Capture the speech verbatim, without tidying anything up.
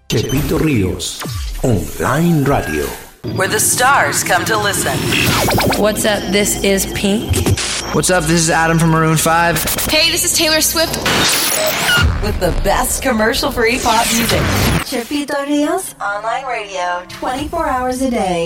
Chepito Ríos, Online Radio. Where the stars come to listen. What's up? This is Pink. What's up? This is Adam from Maroon five. Hey, this is Taylor Swift. With the best commercial-free pop music. Chepito Ríos Online Radio, twenty-four hours a day.